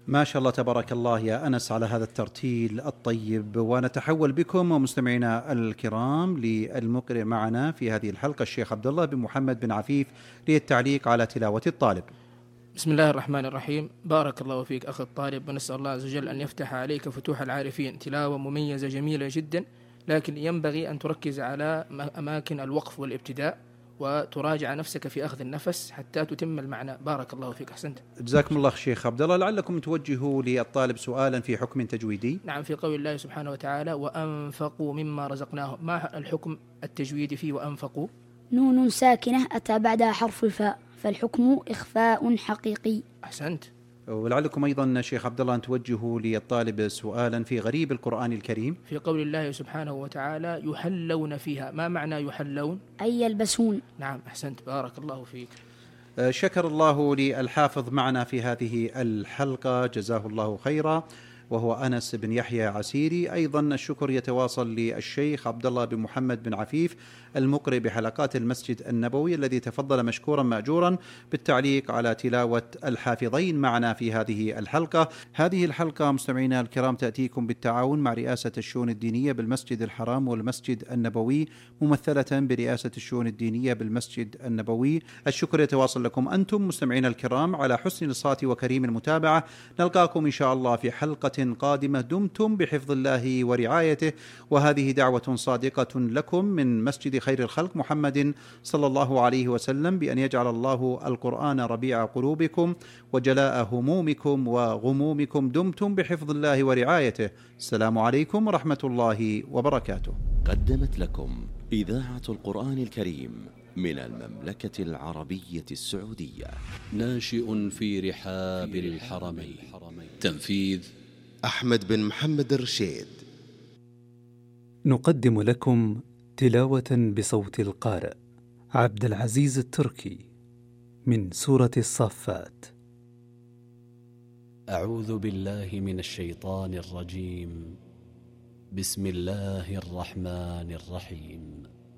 ما شاء الله تبارك الله يا أنس على هذا الترتيل الطيب. ونتحول بكم ومستمعينا الكرام للمقرئ معنا في هذه الحلقة الشيخ عبد الله بن محمد بن عفيف للتعليق على تلاوة الطالب. بسم الله الرحمن الرحيم. بارك الله فيك أخي الطالب، ونسأل الله عز وجل أن يفتح عليك فتوح العارفين. تلاوة مميزة جميلة جدا، لكن ينبغي أن تركز على أماكن الوقف والابتداء وتراجع نفسك في أخذ النفس حتى تتم المعنى. بارك الله فيك، أحسنت. جزاكم الله شيخ عبد الله. لعلكم توجهوا للطالب سؤالا في حكم تجويدي. نعم، في قول الله سبحانه وتعالى وأنفقوا مما رزقناهم، ما الحكم التجويدي فيه وأنفقوا؟ نون ساكنة أتى بعدها حرف الفاء، فالحكم إخفاء حقيقي. أحسنت. ولعلكم أيضا شيخ عبد الله أن توجهوا للطالب سؤالا في غريب القرآن الكريم. في قول الله سبحانه وتعالى يحلون فيها، ما معنى يحلون؟ أي يلبسون. نعم أحسنت، بارك الله فيك. شكر الله للحافظ معنا في هذه الحلقة، جزاه الله خيرا، وهو أنس بن يحيى عسيري. أيضا الشكر يتواصل للشيخ عبد الله بن محمد بن عفيف المقرئ بحلقات المسجد النبوي، الذي تفضل مشكورا مأجورا بالتعليق على تلاوة الحافظين معنا في هذه الحلقة. هذه الحلقة مستمعينا الكرام تأتيكم بالتعاون مع رئاسة الشؤون الدينية بالمسجد الحرام والمسجد النبوي، ممثلة برئاسة الشؤون الدينية بالمسجد النبوي. الشكر يتواصل لكم أنتم مستمعينا الكرام على حسن الصوت وكريم المتابعة. نلقاكم إن شاء الله في حلقة قادمة، دمتم بحفظ الله ورعايته. وهذه دعوة صادقة لكم من مسجد خير الخلق محمد صلى الله عليه وسلم، بأن يجعل الله القرآن ربيع قلوبكم وجلاء همومكم وغمومكم. دمتم بحفظ الله ورعايته. السلام عليكم ورحمة الله وبركاته. قدمت لكم إذاعة القرآن الكريم من المملكة العربية السعودية. ناشئ في رحاب الحرمين. تنفيذ أحمد بن محمد الرشيد. نقدم لكم تلاوة بصوت القارئ عبد العزيز التركي من سورة الصافات. أعوذ بالله من الشيطان الرجيم. بسم الله الرحمن الرحيم.